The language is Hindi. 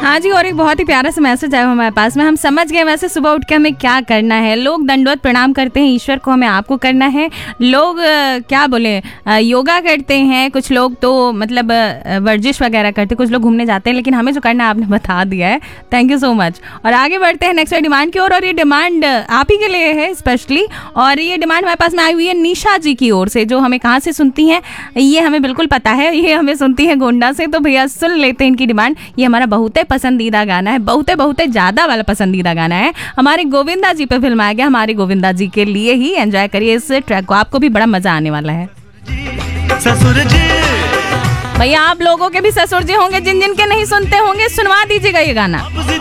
हाँ जी, और एक बहुत ही प्यारा सा मैसेज आया हमारे पास में। हम समझ गए वैसे सुबह उठ के हमें क्या करना है। लोग दंडवत प्रणाम करते हैं ईश्वर को, हमें आपको करना है। लोग क्या बोले, योगा करते हैं, कुछ लोग तो मतलब वर्जिश वगैरह करते हैं, कुछ लोग घूमने जाते हैं, लेकिन हमें जो करना है आपने बता दिया है। Thank you so much. और आगे बढ़ते हैं नेक्स्ट डिमांड की ओर, और ये डिमांड आप ही के लिए है स्पेशली। और ये डिमांड हमारे पास में आई हुई है निशा जी की ओर से, जो हमें कहाँ से सुनती हैं ये हमें बिल्कुल पता है। ये हमें सुनती है गोंडा से। तो भैया सुन लेते हैं इनकी डिमांड। ये हमारा बहुत पसंदीदा गाना है, बहुत ज्यादा वाला पसंदीदा गाना है, हमारे गोविंदा जी पे फिल्माया गया। हमारे गोविंदा जी के लिए ही एंजॉय करिए इस ट्रैक को, आपको भी बड़ा मजा आने वाला है। ससुर जी भैया आप लोगों के भी ससुर जी होंगे, जिन जिन के नहीं सुनते होंगे, सुनवा दीजिएगा ये गाना।